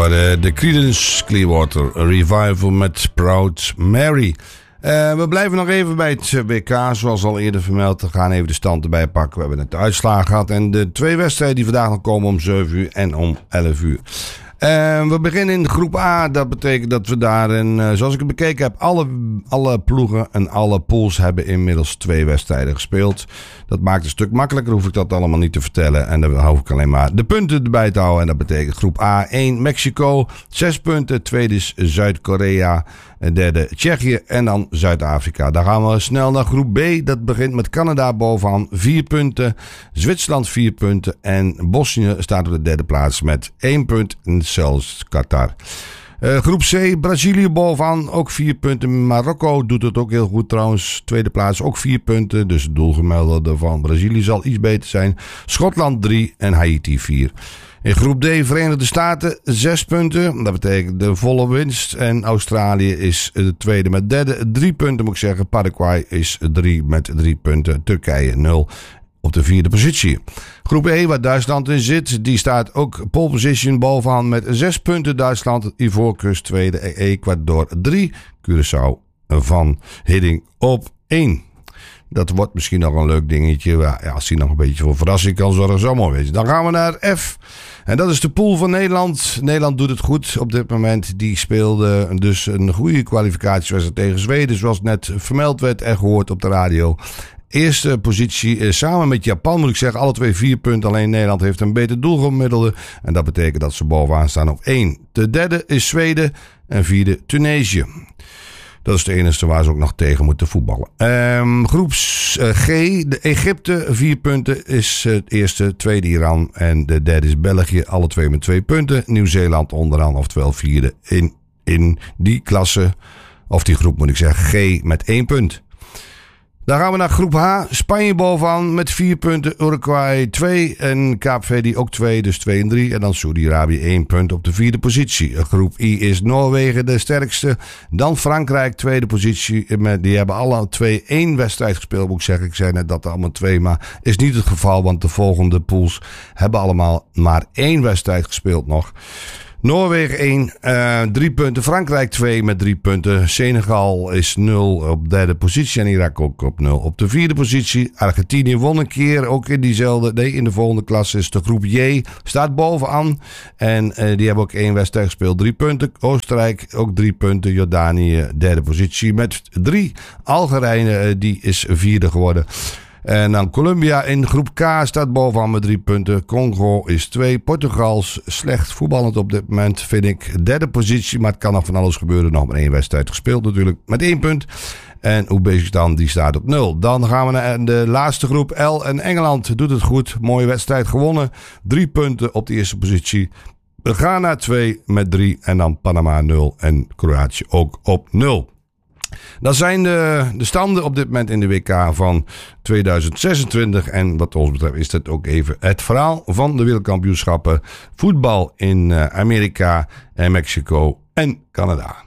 hoorde de Creedence Clearwater Revival met Proud Mary. We blijven nog even bij het WK, zoals al eerder vermeld. We gaan even de stand erbij pakken. We hebben net de uitslagen gehad en de 2 wedstrijden die vandaag nog komen om 7 uur en om 11 uur. We beginnen in groep A. Dat betekent dat we daarin, zoals ik het bekeken heb, alle ploegen en alle pools hebben inmiddels 2 wedstrijden gespeeld. Dat maakt het een stuk makkelijker, hoef ik dat allemaal niet te vertellen. En dan hoef ik alleen maar de punten erbij te houden. En dat betekent groep A 1 Mexico, 6 punten. Tweede is Zuid-Korea. Derde Tsjechië en dan Zuid-Afrika. Dan gaan we snel naar groep B. Dat begint met Canada bovenaan 4 punten. Zwitserland 4 punten. En Bosnië staat op de derde plaats met 1 punt. En zelfs Qatar. Groep C, Brazilië bovenaan, ook 4 punten. Marokko doet het ook heel goed trouwens. Tweede plaats ook 4 punten. Dus het doelgemiddelde van Brazilië zal iets beter zijn. Schotland 3 en Haiti 4. In groep D, Verenigde Staten 6 punten. Dat betekent de volle winst. En Australië is de tweede met derde. 3 punten moet ik zeggen. Paraguay is 3 met 3 punten. Turkije 0 op de 4e positie. Groep E, waar Duitsland in zit, die staat ook pole position bovenaan met 6 punten. Duitsland, Ivoorkust 2, Ecuador 3. Curaçao van Hiddink op 1. Dat wordt misschien nog een leuk dingetje. Ja, als die nog een beetje voor verrassing kan zorgen, zou mooi wezen. Dan gaan we naar F. En dat is de pool van Nederland. Nederland doet het goed op dit moment. Die speelde dus een goede kwalificatiewedstrijd tegen Zweden. Zoals net vermeld werd en gehoord op de radio. Eerste positie samen met Japan moet ik zeggen. Alle 2 4 punten. Alleen Nederland heeft een beter doelgemiddelde. En dat betekent dat ze bovenaan staan op 1. De derde is Zweden. En vierde Tunesië. Dat is de enige waar ze ook nog tegen moeten voetballen. Groep G, de Egypte, 4 punten is het eerste. Tweede Iran en de derde is België. Alle 2 met 2 punten. Nieuw-Zeeland onderaan, oftewel vierde in die klasse. Of die groep moet ik zeggen, G met 1 punt. Dan gaan we naar groep H. Spanje bovenaan met 4 punten. Uruguay 2 en Kaapverdi ook 2, dus 2 en 3. En dan Saudi-Arabië 1 punt op de 4e positie. Groep I is Noorwegen de sterkste. Dan Frankrijk, tweede positie. Die hebben alle 2 1 wedstrijd gespeeld, moet ik zeggen. Ik zei net dat er allemaal 2, maar is niet het geval. Want de volgende pools hebben allemaal maar 1 wedstrijd gespeeld nog. Noorwegen 1, 3 punten. Frankrijk 2 met 3 punten. Senegal is 0 op derde positie. En Irak ook op 0 op de 4e positie. Argentinië won een keer. Ook in in de volgende klasse is de groep J. Staat bovenaan. En die hebben ook 1 wedstrijd gespeeld. 3 punten. Oostenrijk ook 3 punten. Jordanië derde positie met 3. Algerije die is 4e geworden. En dan Colombia in groep K staat bovenaan met 3 punten. Congo is 2. Portugal slecht voetballend op dit moment, vind ik. Derde positie, maar het kan nog van alles gebeuren. Nog maar 1 wedstrijd gespeeld natuurlijk, met 1 punt. En Oezbekistan die staat op 0. Dan gaan we naar de laatste groep L. En Engeland doet het goed. Mooie wedstrijd gewonnen. 3 punten op de eerste positie. Ghana 2 met 3. En dan Panama 0. En Kroatië ook op 0. Dat zijn de standen op dit moment in de WK van 2026. En wat ons betreft is dat ook even het verhaal van de wereldkampioenschappen voetbal in Amerika en Mexico en Canada.